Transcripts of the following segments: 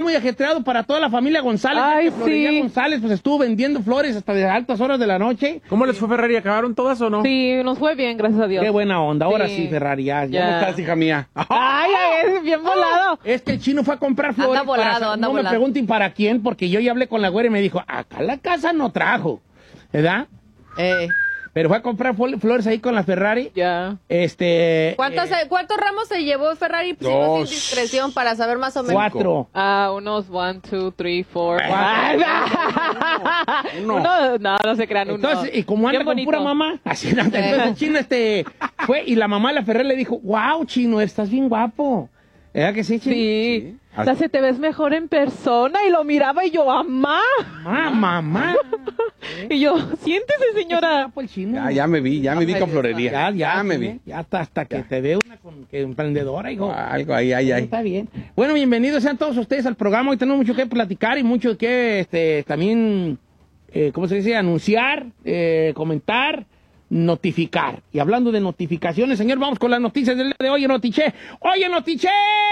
muy ajetreado para toda la familia González. Ay, Florería González pues estuvo vendiendo flores hasta de altas horas de la noche. ¿Cómo les fue Ferrari? ¿Acabaron todas o no? Sí, nos fue bien, gracias a Dios. Qué buena onda. Ahora sí, Ferrari. Ya. ¿Cómo estás, hija mía? Ay, es bien volado. Es que el chino fue a comprar flores. Anda volado, anda no volado. me pregunten para quién, porque yo ya hablé con la güera y me dijo, acá la casa no trajo, ¿verdad? Pero fue a comprar flores ahí con la Ferrari. Ya. ¿Cuántos ramos se llevó Ferrari? Sin discreción para saber más o menos. 4. Unos 1, 2, 3, 4. Uno. No se crean. Entonces, y como anda con pura mamá, así entonces el chino fue y la mamá de la Ferrari le dijo, wow, chino, estás bien guapo. ¿Verdad que sí, chino? Sí. O sea, se te ves mejor en persona. Y lo miraba y yo, mamá. Mamá. Y yo, siéntese, señora. El chino. Ya me vi con florería. Ya me vi. Ya hasta que te veo una emprendedora, hijo. Algo ahí. Está bien. Bueno, bienvenidos sean todos ustedes al programa. Hoy tenemos mucho que platicar y mucho que también, ¿cómo se dice? Anunciar, comentar, notificar. Y hablando de notificaciones, señor, vamos con las noticias del día de hoy en Notiche. ¡Oye, Notiche!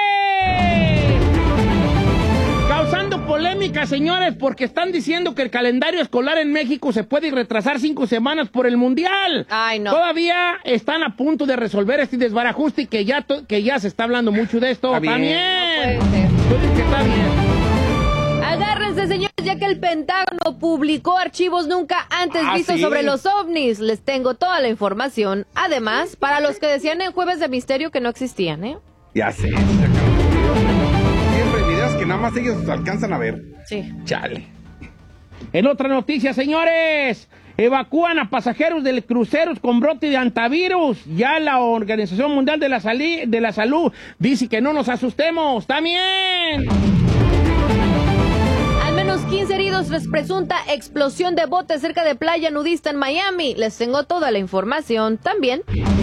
Causando polémica, señores, porque están diciendo que el calendario escolar en México se puede retrasar 5 semanas por el Mundial. Ay, no. Todavía están a punto de resolver este desbarajuste y que ya se está hablando mucho de esto. Está bien. También. No puede ser. Tú dices que está bien. Agárrense, señores, ya que el Pentágono publicó archivos nunca antes vistos sobre los ovnis. Les tengo toda la información. Además, para los que decían en Jueves de Misterio que no existían, ¿eh? Ya sé. Siempre videos que nada más ellos alcanzan a ver. Sí. Chale. En otra noticia, señores, evacúan a pasajeros de cruceros con brote de antivirus. Ya la Organización Mundial de la Salud dice que no nos asustemos. ¡También! Al menos 15 heridos tras presunta explosión de bote cerca de playa nudista en Miami. Les tengo toda la información también.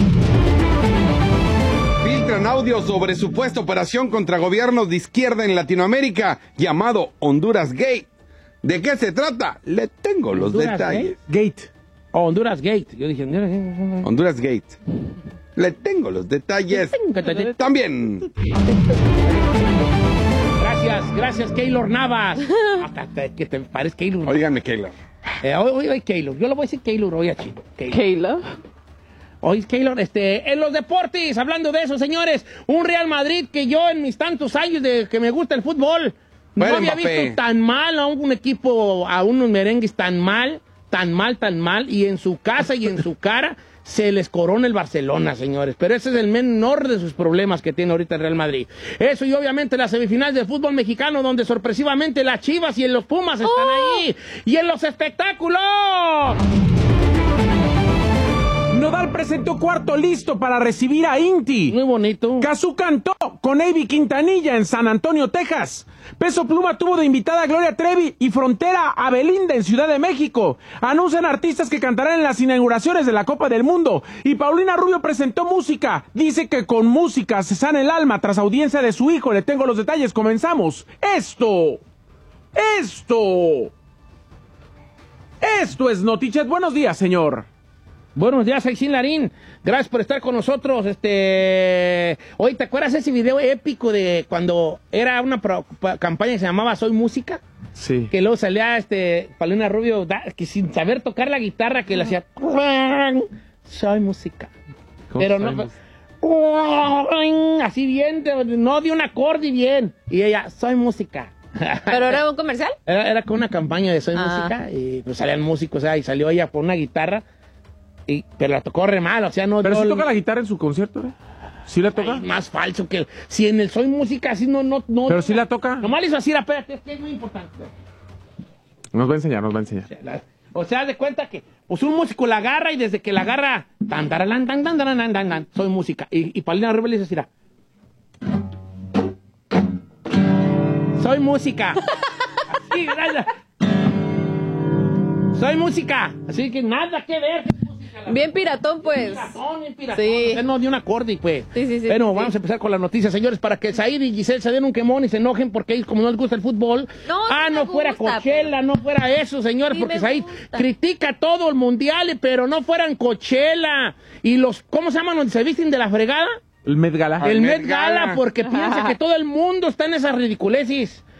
Filtran audio sobre supuesta operación contra gobiernos de izquierda en Latinoamérica llamado Honduras Gate. ¿De qué se trata? Le tengo los detalles. Gate. Honduras Gate. Yo dije Honduras Gate. Le tengo los detalles. También. Gracias, Keylor Navas. Hasta que te pares Keylor. Óiganme, Keylor. Hoy Keylor. Yo lo voy a decir Keylor hoy a Chino. Keylor. Hoy Keylor, en los deportes, hablando de eso, señores, un Real Madrid que yo en mis tantos años de que me gusta el fútbol, no había visto tan mal a un equipo, a unos merengues tan mal, y en su casa y en su cara se les corona el Barcelona, señores. Pero ese es el menor de sus problemas que tiene ahorita el Real Madrid. Eso y obviamente las semifinales del fútbol mexicano, donde sorpresivamente las Chivas y los Pumas están ahí. Y en los espectáculos. Nodal presentó cuarto listo para recibir a Inti. Muy bonito. Cazzu cantó con Avi Quintanilla en San Antonio, Texas. Peso Pluma tuvo de invitada a Gloria Trevi y Frontera a Belinda en Ciudad de México. Anuncian artistas que cantarán en las inauguraciones de la Copa del Mundo. Y Paulina Rubio presentó música. Dice que con música se sana el alma tras audiencia de su hijo. Le tengo los detalles. Comenzamos. Esto es Notichet. Buenos días, señor. Buenos días, Aisin Larín. Gracias por estar con nosotros. Oye, ¿te acuerdas ese video épico de cuando era una campaña que se llamaba Soy Música? Sí. Que luego salía Paulina Rubio, que sin saber tocar la guitarra, que le hacía Soy Música. Pero no, así bien, no dio un acorde bien. Y ella, Soy Música. ¿Pero era un comercial? Era con una campaña de Soy Música, y pues salían músicos, y salió ella con una guitarra. Pero la tocó re mal, o sea, no... ¿Pero sí toca la guitarra en su concierto, ¿Sí la toca? Ay, más falso que... Si en el Soy Música así no... ¿Pero sí la toca? Nomás le hizo así, espérate, es que es muy importante. Nos va a enseñar. O sea, de cuenta que pues un músico la agarra y desde que la agarra... Tan, taralán, tan, tan, tan, tan, tan, tan, Soy Música. Y Paulina Rubio le dice así, Soy Música. Así, gracias. Soy Música. Así que nada que ver. Bien piratón, pues. Bien piratón. Sí. Usted no dio un acorde, pues. Sí. Bueno, vamos a empezar con las noticias, señores, para que Said y Giselle se den un quemón y se enojen porque ellos, como no les gusta el fútbol. No fuera Coachella, no fuera eso, señores, porque Said critica todo el mundial, pero no fueran Coachella. Y ¿cómo se llaman donde se visten de la fregada? El Met Gala. El Met Gala, porque piensa que todo el mundo está en esas ridiculeces.